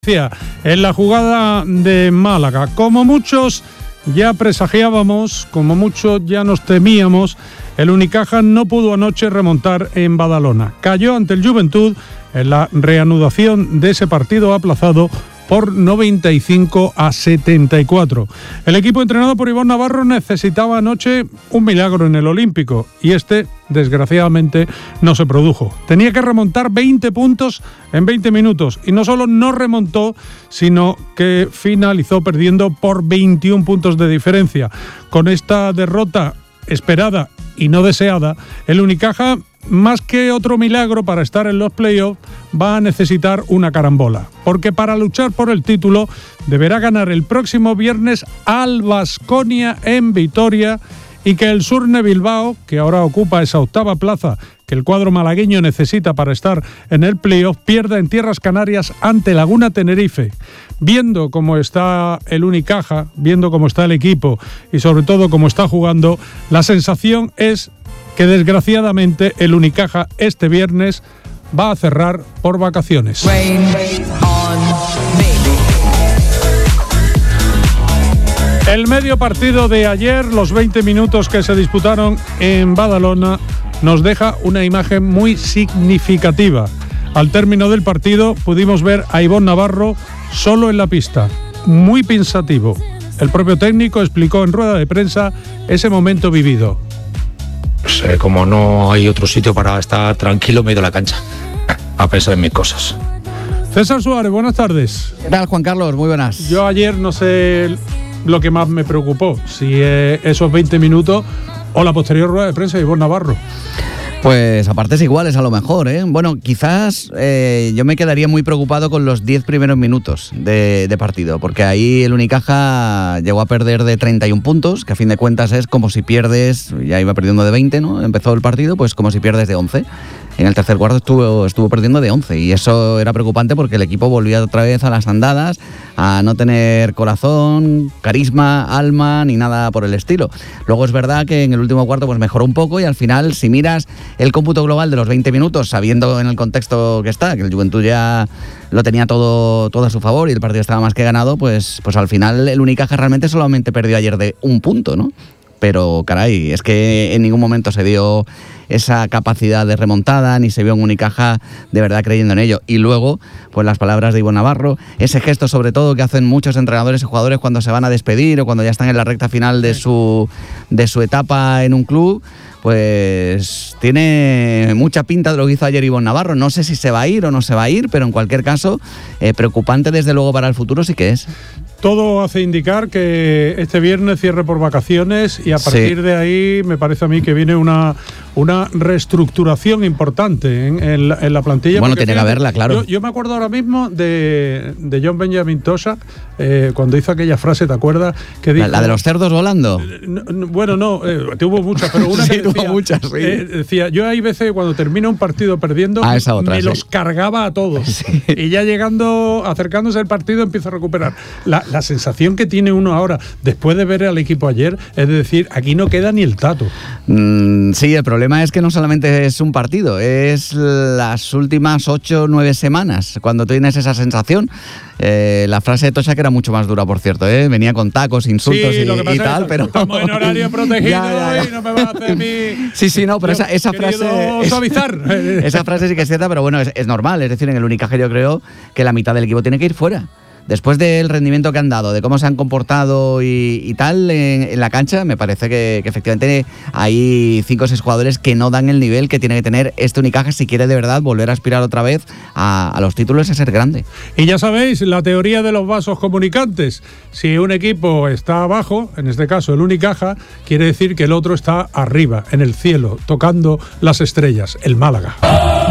En la jugada de Málaga, como muchos ya presagiábamos, como muchos ya nos temíamos, el Unicaja no pudo anoche remontar en Badalona. Cayó ante el Juventud en la reanudación de ese partido aplazado por 95-74. El equipo entrenado por Ivonne Navarro necesitaba anoche un milagro en el Olímpico y este, desgraciadamente, no se produjo. Tenía que remontar 20 puntos en 20 minutos y no solo no remontó, sino que finalizó perdiendo por 21 puntos de diferencia. Con esta derrota esperada y no deseada, el Unicaja, más que otro milagro para estar en los playoffs, va a necesitar una carambola, porque para luchar por el título deberá ganar el próximo viernes al Baskonia en Vitoria y que el Surne Bilbao, que ahora ocupa esa octava plaza que el cuadro malagueño necesita para estar en el playoff, pierda en tierras canarias ante Laguna Tenerife. Viendo cómo está el Unicaja, viendo cómo está el equipo y sobre todo cómo está jugando, la sensación es que desgraciadamente el Unicaja este viernes va a cerrar por vacaciones. El medio partido de ayer, los 20 minutos que se disputaron en Badalona, nos deja una imagen muy significativa. Al término del partido pudimos ver a Ivonne Navarro solo en la pista, muy pensativo. El propio técnico explicó en rueda de prensa ese momento vivido. Pues, como no hay otro sitio para estar tranquilo, me he ido a la cancha a pensar en mis cosas. César Suárez, buenas tardes. ¿Qué tal, Juan Carlos? Muy buenas. Yo ayer no sé lo que más me preocupó, si esos 20 minutos o la posterior rueda de prensa de Ivonne Navarro. Pues a partes iguales a lo mejor, ¿eh? Bueno, quizás yo me quedaría muy preocupado con los 10 primeros minutos de partido, porque ahí el Unicaja llegó a perder de 31 puntos, que a fin de cuentas es como si pierdes, ya iba perdiendo de 20, ¿no? Empezó el partido, pues como si pierdes de 11. En el tercer cuarto estuvo perdiendo de 11 y eso era preocupante porque el equipo volvía otra vez a las andadas, a no tener corazón, carisma, alma ni nada por el estilo. Luego es verdad que en el último cuarto pues mejoró un poco y al final, si miras el cómputo global de los 20 minutos, sabiendo en el contexto que está, que el Juventud ya lo tenía todo a su favor y el partido estaba más que ganado, pues al final el Unicaja realmente solamente perdió ayer de un punto, ¿no? Pero caray, es que en ningún momento se dio esa capacidad de remontada, ni se vio un Unicaja de verdad creyendo en ello. Y luego, pues las palabras de Ivonne Navarro, ese gesto sobre todo que hacen muchos entrenadores y jugadores cuando se van a despedir o cuando ya están en la recta final de su etapa en un club, pues tiene mucha pinta de lo que hizo ayer Ivonne Navarro. No sé si se va a ir o no se va a ir, pero en cualquier caso, preocupante desde luego para el futuro sí que es. Todo hace indicar que este viernes cierre por vacaciones y a partir de ahí me parece a mí que viene una reestructuración importante en la plantilla. Bueno, tiene que haberla, claro. Yo me acuerdo ahora mismo de John Benjamin Tosak, cuando hizo aquella frase, ¿te acuerdas? Que dijo, ¿La de los cerdos volando? Bueno, no, tuvo muchas, pero una que decía, tuvo muchas, sí. Decía, yo hay veces cuando termino un partido perdiendo, me los cargaba a todos. Sí. Y ya acercándose al partido, empiezo a recuperar. La sensación que tiene uno ahora, después de ver al equipo ayer, es decir, aquí no queda ni el tato. Sí, el problema es que no solamente es un partido, es las últimas 8 o 9 semanas cuando tienes esa sensación. La frase de Tosak era mucho más dura, por cierto, ¿eh? Venía con tacos, insultos y tal, pero estamos en horario protegido ya. Y no me vas a hacer mi... Sí, no, pero esa frase... suavizar. Esa frase sí que es cierta, pero bueno, es normal. Es decir, en el Unicaja yo creo que la mitad del equipo tiene que ir fuera. Después del rendimiento que han dado, de cómo se han comportado y tal en la cancha, me parece que efectivamente hay 5 o 6 jugadores que no dan el nivel que tiene que tener este Unicaja si quiere de verdad volver a aspirar otra vez a los títulos y a ser grande. Y ya sabéis, la teoría de los vasos comunicantes. Si un equipo está abajo, en este caso el Unicaja, quiere decir que el otro está arriba, en el cielo, tocando las estrellas, el Málaga.